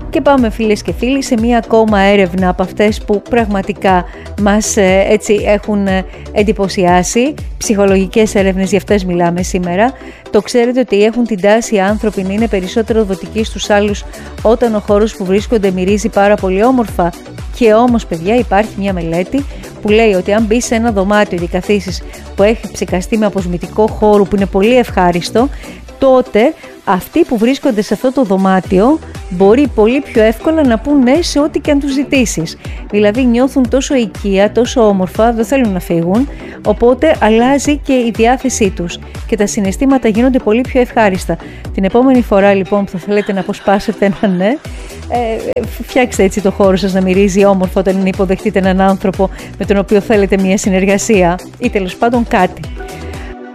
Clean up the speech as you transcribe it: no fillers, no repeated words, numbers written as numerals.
Και πάμε φίλες και φίλοι σε μία ακόμα έρευνα από αυτές που πραγματικά μας έτσι έχουν εντυπωσιάσει. Ψυχολογικές έρευνες, για αυτές μιλάμε σήμερα. Το ξέρετε ότι έχουν την τάση οι άνθρωποι να είναι περισσότερο δοτικοί στους άλλους όταν ο χώρος που βρίσκονται μυρίζει πάρα πολύ όμορφα? Και όμως παιδιά, υπάρχει μια μελέτη που λέει ότι αν μπεις σε ένα δωμάτιο και καθίσεις που έχει ψεκαστεί με αποσμητικό χώρο που είναι πολύ ευχάριστο, τότε αυτοί που βρίσκονται σε αυτό το δωμάτιο μπορεί πολύ πιο εύκολα να πούν ναι σε ό,τι και αν τους ζητήσεις. Δηλαδή νιώθουν τόσο οικεία, τόσο όμορφα, δεν θέλουν να φύγουν, οπότε αλλάζει και η διάθεσή τους και τα συναισθήματα γίνονται πολύ πιο ευχάριστα. Την επόμενη φορά λοιπόν που θα θέλετε να αποσπάσετε ένα ναι, φτιάξτε έτσι το χώρο σας να μυρίζει όμορφα όταν υποδεχτείτε έναν άνθρωπο με τον οποίο θέλετε μια συνεργασία ή τέλος πάντων κάτι.